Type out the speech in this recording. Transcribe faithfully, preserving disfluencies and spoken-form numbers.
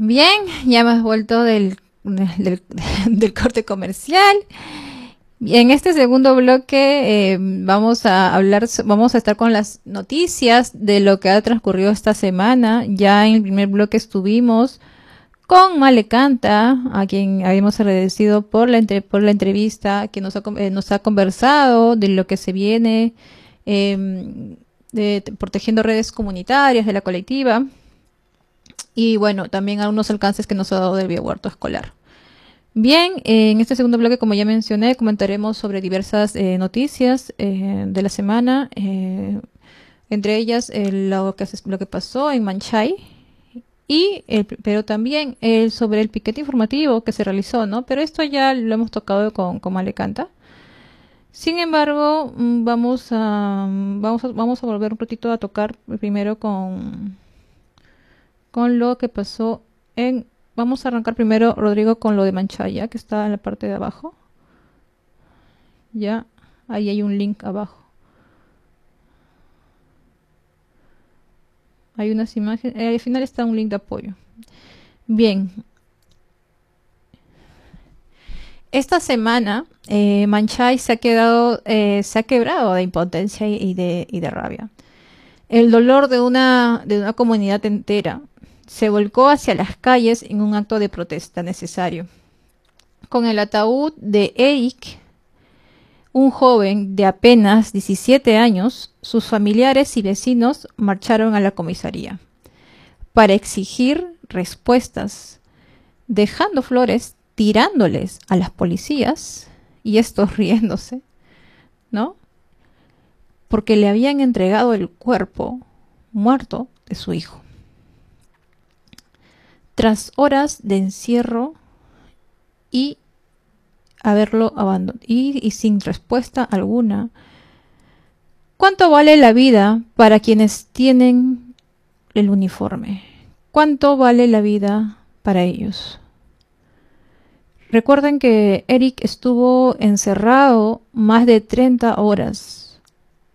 Bien, ya hemos vuelto del, del, del corte comercial. En este segundo bloque eh, vamos a hablar, vamos a estar con las noticias de lo que ha transcurrido esta semana. Ya en el primer bloque estuvimos con Male Canta, a quien habíamos agradecido por la, entre, por la entrevista, que nos ha, eh, nos ha conversado de lo que se viene eh, de, de, protegiendo redes comunitarias de la colectiva. Y bueno, también algunos alcances que nos ha dado del biohuerto escolar. Bien, eh, en este segundo bloque, como ya mencioné, comentaremos sobre diversas eh, noticias eh, de la semana, eh, entre ellas eh, lo, que, lo que pasó en Manchay, y el, pero también el, sobre el piquete informativo que se realizó, ¿no? Pero esto ya lo hemos tocado con, con Male Canta. Sin embargo, vamos a, vamos a, vamos a volver un ratito a tocar primero con, con lo que pasó en... Vamos a arrancar primero, Rodrigo, con lo de Manchaya, que está en la parte de abajo. Ya, ahí hay un link abajo. Hay unas imágenes, eh, al final está un link de apoyo. Bien. Esta semana, eh, Manchay se ha quedado, eh, se ha quebrado de impotencia y de, y de rabia. El dolor de una, de una comunidad entera se volcó hacia las calles en un acto de protesta necesario. Con el ataúd de Eric, un joven de apenas diecisiete años, sus familiares y vecinos marcharon a la comisaría para exigir respuestas, dejando flores, tirándoles a las policías, y estos riéndose, ¿no? Porque le habían entregado el cuerpo muerto de su hijo. Tras horas de encierro y haberlo abandonado y, y sin respuesta alguna, ¿cuánto vale la vida para quienes tienen el uniforme? ¿Cuánto vale la vida para ellos? Recuerden que Eric estuvo encerrado más de treinta horas